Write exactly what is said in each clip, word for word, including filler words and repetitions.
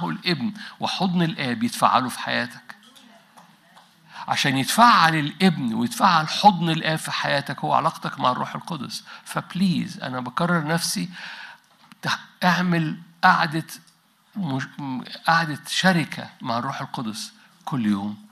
معه الابن وحضن الآب يتفعلوا في حياتك. عشان يتفعل الابن ويتفعل حضن الآب في حياتك هو علاقتك مع الروح القدس. فبليز أنا بكرر نفسي، اعمل قعدة مش... قعدة شركة مع الروح القدس كل يوم.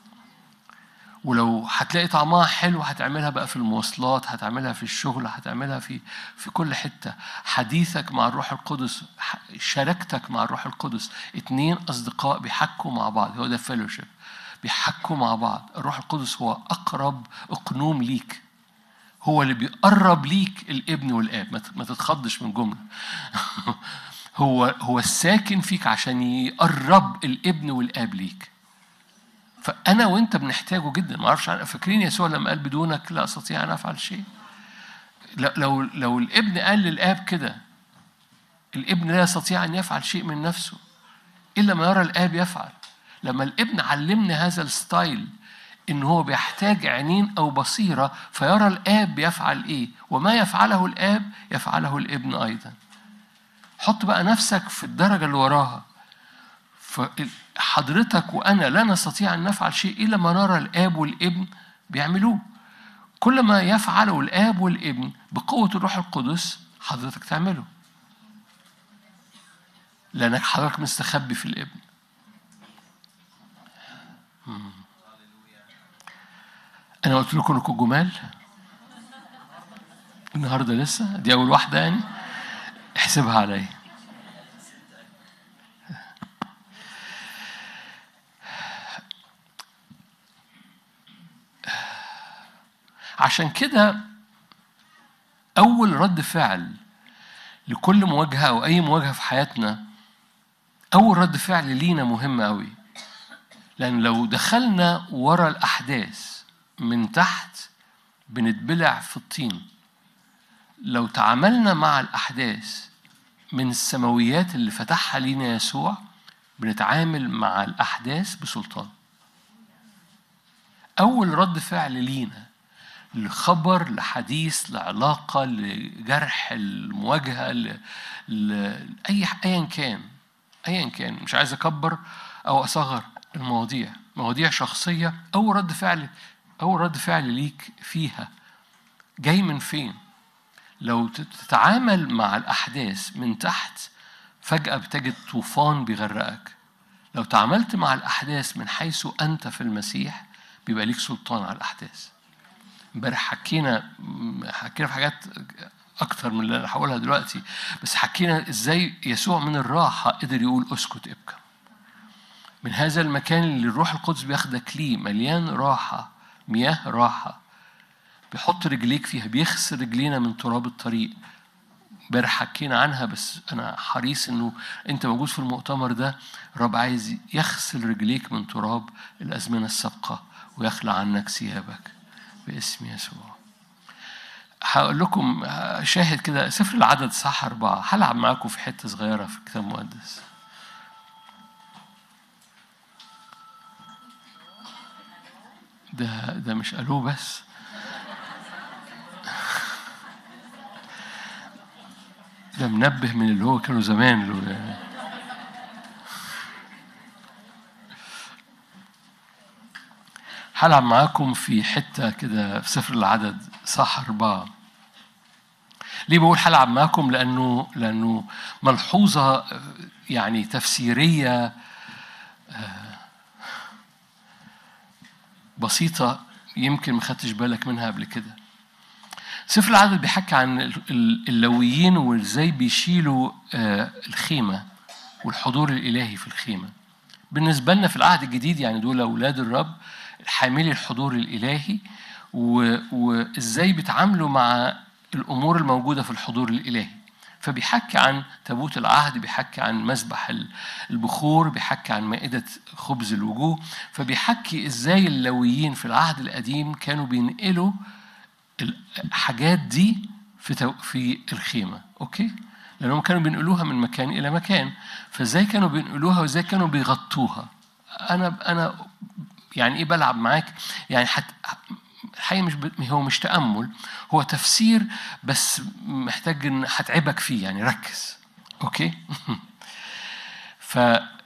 ولو هتلاقي طعمها حلو هتعملها بقى في المواصلات، هتعملها في الشغل، هتعملها في في كل حتة. حديثك مع الروح القدس، شركتك مع الروح القدس، اتنين أصدقاء بيحكوا مع بعض، هو ده فيلوشيب، بيحكوا مع بعض. الروح القدس هو أقرب أقنوم ليك، هو اللي بيقرب ليك الابن والآب. ما تتخضش من جملة هو هو الساكن فيك عشان يقرب الابن والآب ليك. فأنا وأنت بنحتاجه جدا. ما أعرفش، فاكرين يسوع لما قال بدونك لا أستطيع أن أفعل شيء؟ لو لو الابن قال للآب كده، الابن لا يستطيع أن يفعل شيء من نفسه إلا ما يرى الآب يفعل. لما الابن علمنا هذا الستايل إن هو بيحتاج عينين أو بصيرة فيرى الآب بيفعل إيه، وما يفعله الآب يفعله الابن أيضا. حط بقى نفسك في الدرجة اللي وراها. فحضرتك وأنا لا نستطيع أن نفعل شيء إلا ما نرى الآب والابن بيعملوه. كل ما يفعله الآب والابن بقوة الروح القدس حضرتك تعمله، لأنك حضرتك مستخبي في الابن. أنا قلت لكم إنكم جمال النهاردة، لسه دي أول واحدة يعني، احسبها علي. عشان كده أول رد فعل لكل مواجهة أو أي مواجهة في حياتنا، أول رد فعل لينا مهم أوي. لأن لو دخلنا ورا الأحداث من تحت بنتبلع في الطين. لو تعاملنا مع الأحداث من السماويات اللي فتحها لينا يسوع بنتعامل مع الأحداث بسلطان. أول رد فعل لينا لخبر، لحديث، لعلاقة، لجرح، المواجهة، ل... لأي أيا كان أيا كان مش عايز أكبر أو أصغر المواضيع، مواضيع شخصية. أول رد فعل أول رد فعل ليك فيها جاي من فين؟ لو تتعامل مع الأحداث من تحت فجأة بتجد طوفان بيغرقك. لو تعاملت مع الأحداث من حيث أنت في المسيح بيبقى ليك سلطان على الأحداث. امبارح حكينا حكينا في حاجات أكتر من اللي أنا هقولها دلوقتي، بس حكينا إزاي يسوع من الراحة قدر يقول أسكت ابكى. من هذا المكان اللي الروح القدس بياخدك ليه مليان راحة، مياه راحة، بيحط رجليك فيها، بيغسل رجلينا من تراب الطريق. امبارح حكينا عنها، بس أنا حريص إنه أنت موجود في المؤتمر ده. الرب عايز يغسل رجليك من تراب الأزمنة السابقة ويخلع عنك ثيابك باسم يسوع. هقول لكم شاهد كده، سفر العدد صح أربعة. هلعب معاكم في حتة صغيرة في الكتاب المقدس. ده ده مش قالوه بس، ده منبه من اللي هو كانوا زمان اللي هلعب معاكم في حتة كده في سفر العدد صح أربعة. ليه بقول هلعب معاكم؟ لأنه لأنه ملحوظة يعني تفسيرية بسيطة يمكن ما خدتش بالك منها قبل كده. سفر العدد بيحكي عن اللويين وازاي بيشيلوا الخيمة والحضور الإلهي في الخيمة. بالنسبة لنا في العهد الجديد يعني دول أولاد الرب حاملي الحضور الإلهي، وإزاي بيتعاملوا مع الأمور الموجودة في الحضور الإلهي. فبيحكي عن تابوت العهد، بيحكي عن مسبح البخور، بيحكي عن مائدة خبز الوجوه. فبيحكي إزاي اللويين في العهد القديم كانوا بينقلوا الحاجات دي في في الخيمة، أوكي؟ لأنهم كانوا بينقلوها من مكان إلى مكان. فإزاي كانوا بينقلوها وإزاي كانوا بيغطوها. أنا أنا يعني إيه بلعب معاك؟ يعني حت الحقيقة مش ب... هو مش تأمل، هو تفسير، بس محتاج إن هتعبك فيه، يعني ركز، أوكي؟ ف